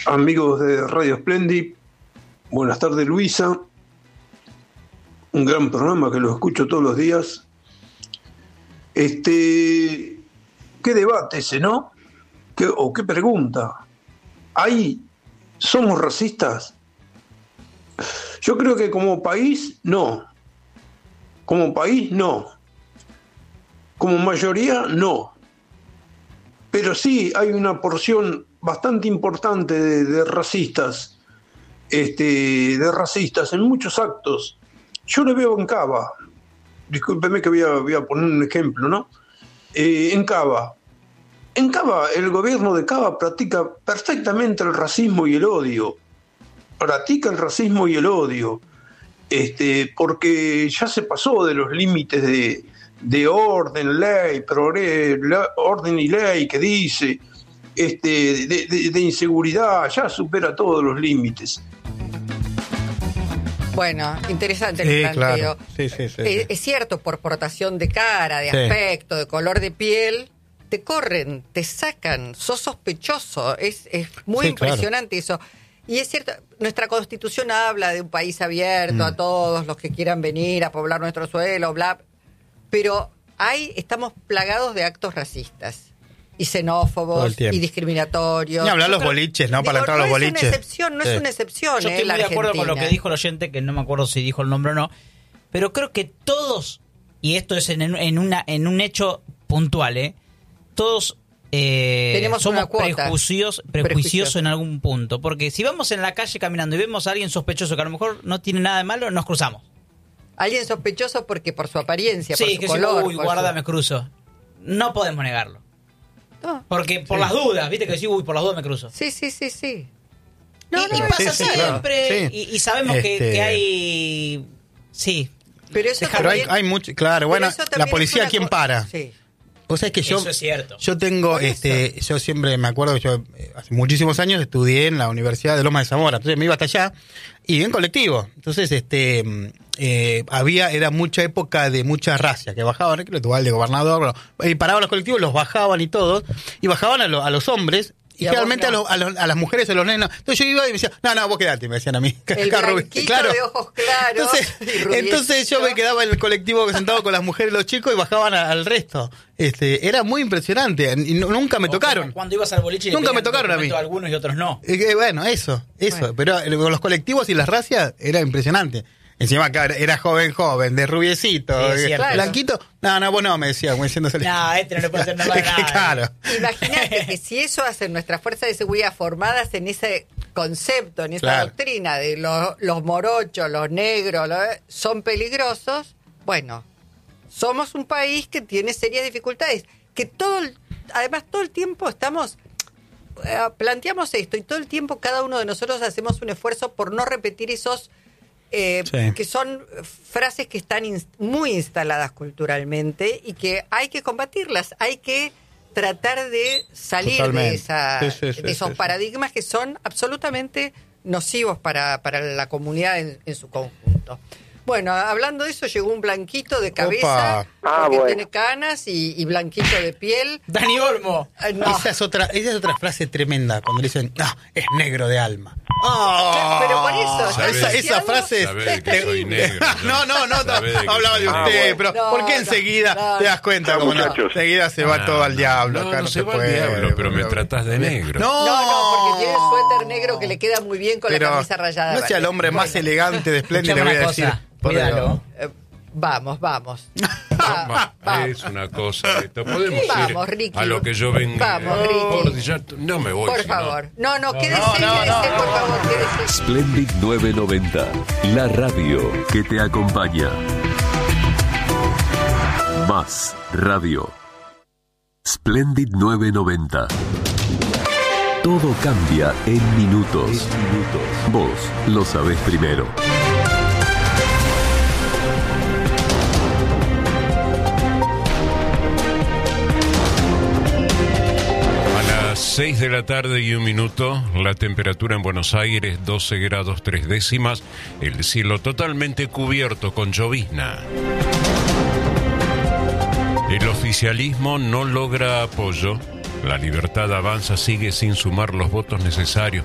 amigos de Radio Splendid, buenas tardes Luisa, un gran programa que lo escucho todos los días. Qué debate ese, ¿no? ¿Qué pregunta? ¿Ahí somos racistas? Yo creo que como país, no. Como país, no. Como mayoría, no. Pero sí hay una porción bastante importante de racistas, de racistas en muchos actos. Yo le veo en Cava, discúlpeme que voy a poner un ejemplo, ¿no? En Cava, el gobierno de Cava practica perfectamente el racismo y el odio. Practica el racismo y el odio, porque ya se pasó de los límites de orden, ley, orden y ley que dice, de inseguridad, ya supera todos los límites. Bueno, interesante el planteo. Claro. Sí. Es cierto, por portación de cara, de aspecto, de color de piel, te corren, te sacan, sos sospechoso. Es muy impresionante eso. Y es cierto, nuestra Constitución habla de un país abierto a todos los que quieran venir a poblar nuestro suelo, bla, pero estamos plagados de actos racistas y xenófobos y discriminatorios. Ni hablar los boliches, ¿no? Para entrar a los boliches. No es una excepción. Yo estoy muy de acuerdo con lo que dijo el oyente, que no me acuerdo si dijo el nombre o no, pero creo que todos, y esto es en un hecho puntual, todos somos prejuiciosos en algún punto. Porque si vamos en la calle caminando y vemos a alguien sospechoso que a lo mejor no tiene nada de malo, nos cruzamos. Alguien sospechoso porque por su apariencia, por su que color. Sí, guarda, me cruzo. No podemos negarlo. No. Porque por las dudas, viste que decís, por las dudas me cruzo. Sí. Y pasa siempre. Claro. Y sabemos que hay... Sí. Pero eso hay mucho... Claro, bueno, la policía, ¿quién para? Sí. Vos sabés que eso es cierto. Yo tengo, yo siempre me acuerdo que yo hace muchísimos años estudié en la Universidad de Lomas de Zamora, entonces me iba hasta allá y en colectivo. Entonces, era mucha época de mucha racia, que bajaban, creo que el gobernador, y paraban los colectivos, los bajaban y todos, y bajaban a los hombres. Y generalmente a las mujeres, a los nenos. Entonces yo iba y me decía, no, vos quedate, me decían a mí. El blanquito de ojos claros. Entonces yo me quedaba en el colectivo sentado con las mujeres y los chicos y bajaban al resto. Era muy impresionante. Y nunca me tocaron. Cuando ibas al boliche nunca me tocaron a mí. A algunos y otros no. Bueno, eso. Bueno. Pero los colectivos y las racias era impresionante. Encima que era joven, de rubiecito, blanquito. No, vos no, me decía, como diciéndose. No, no le puede hacer nada. Claro. Imagínate que si eso hacen nuestras fuerzas de seguridad formadas en ese concepto, en esa doctrina de los morochos, los negros, son peligrosos, bueno, somos un país que tiene serias dificultades, que además todo el tiempo planteamos esto y todo el tiempo cada uno de nosotros hacemos un esfuerzo por no repetir esos que son frases que están muy instaladas culturalmente y que hay que combatirlas, hay que tratar de salir de esos paradigmas que son absolutamente nocivos para la comunidad en su conjunto. Bueno, hablando de eso, llegó un blanquito de cabeza, que tiene canas y blanquito de piel. Dani Olmo. No. Esa es otra frase tremenda, cuando dicen, es negro de alma. Pero por eso esa frase es que soy negro. No, hablaba de usted, pero ¿por qué enseguida te das cuenta? Como enseguida se va todo al diablo. No se va al diablo, pero me tratás de negro. No, porque tiene el suéter negro que le queda muy bien con la camisa rayada. No sea el hombre más elegante de Splendid, le voy a decir. Cuídalo. Vamos. Es una cosa esto. Podemos ir Ricky. a lo que yo vengo. Vamos, Ricky. No me voy. Por favor. No, quédese, por favor, quédese. Splendid 990, la radio que te acompaña. Más radio. Splendid 990. Todo cambia en minutos. Vos lo sabés primero. A las 6 de la tarde y 1 minuto, la temperatura en Buenos Aires 12 grados 3 décimas, el cielo totalmente cubierto con llovizna. El oficialismo no logra apoyo. La Libertad Avanza sigue sin sumar los votos necesarios